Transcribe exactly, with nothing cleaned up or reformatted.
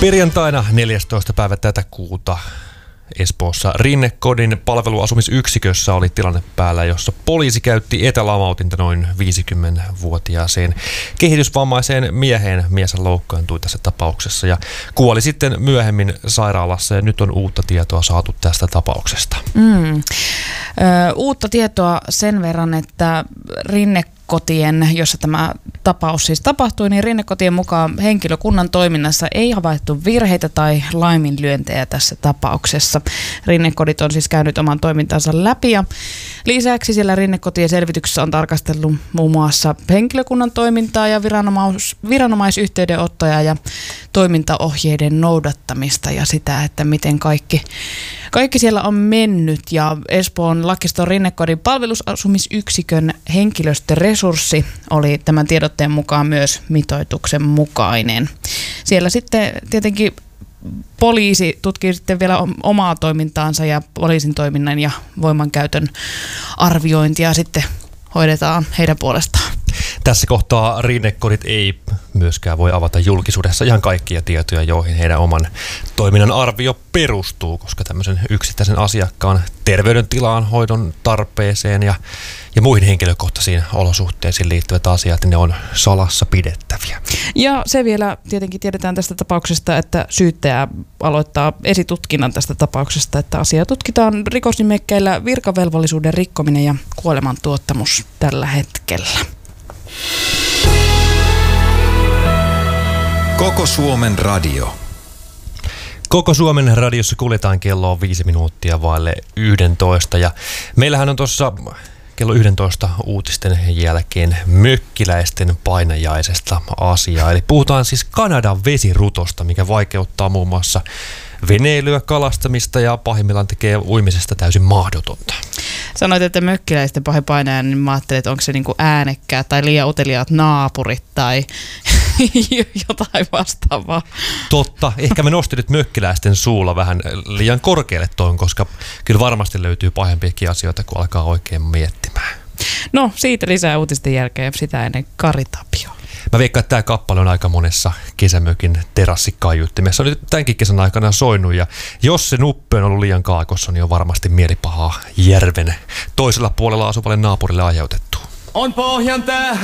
Perjantaina neljästoista päivä tätä kuuta Espoossa Rinnekodin palveluasumisyksikössä oli tilanne päällä, jossa poliisi käytti etälamautinta noin viisikymmentävuotiaaseen kehitysvammaiseen mieheen. Mies loukkaantui tässä tapauksessa ja kuoli sitten myöhemmin sairaalassa, ja nyt on uutta tietoa saatu tästä tapauksesta. Mm. Ö, uutta tietoa sen verran, että Rinnekotien, jossa tämä tapaus siis tapahtui, niin Rinnekotien mukaan henkilökunnan toiminnassa ei havaittu virheitä tai laiminlyöntejä tässä tapauksessa. Rinnekodit on siis käynyt oman toimintansa läpi, ja lisäksi siellä Rinnekotien selvityksessä on tarkastellut muun muassa henkilökunnan toimintaa ja viranomais, viranomaisyhteydenottoja ja toimintaohjeiden noudattamista ja sitä, että miten kaikki, kaikki siellä on mennyt. Ja Espoon Lakiston Rinnekodin palvelusasumisyksikön henkilöstöresurssi oli tämän tiedotteen mukaan myös mitoituksen mukainen. Siellä sitten tietenkin poliisi tutkii sitten vielä omaa toimintaansa ja poliisin toiminnan ja voimankäytön arviointia sitten hoidetaan heidän puolestaan. Tässä kohtaa Rinnekodit ei myöskään voi avata julkisuudessa ihan kaikkia tietoja, joihin heidän oman toiminnan arvio perustuu, koska tämmöisen yksittäisen asiakkaan terveydentilaan, hoidon tarpeeseen ja, ja muihin henkilökohtaisiin olosuhteisiin liittyvät asiat, ne on salassa pidettäviä. Ja se vielä tietenkin tiedetään tästä tapauksesta, että syyttäjä aloittaa esitutkinnan tästä tapauksesta, että asia tutkitaan rikosnimekkeillä virkavelvollisuuden rikkominen ja kuolemantuottamus tällä hetkellä. Koko Suomen radio. Koko Suomen radiossa kuljetaan, kello on viisi minuuttia vaille yhdentoista, ja meillähän on tuossa kello yhdentoista uutisten jälkeen mökkiläisten painajaisesta asiaa. Eli puhutaan siis Kanadan vesirutosta, mikä vaikeuttaa muun muassa veneilyä, kalastamista ja pahimmillaan tekee uimisesta täysin mahdotonta. Sanoit, että mökkiläisten pahin painaja, niin mä ajattelin, että onko se niinku äänekkäät tai liian uteliaat naapurit tai jotain vastaavaa. Totta. Ehkä me nostin nyt mökkiläisten suulla vähän liian korkealle toin, koska kyllä varmasti löytyy pahempiakin asioita, kun alkaa oikein miettimään. No, siitä lisää uutisten jälkeen, sitä ennen Kari Tapio. Mä veikkaan, että tämä kappale on aika monessa kesämökin terassikaiuttimessa. On nyt tämänkin kesän aikana soinut, ja jos se nuppe on ollut liian kaakossa, niin on varmasti mielipahaa järven toisella puolella asuvalle naapurille aiheutettu. On pohjan tähden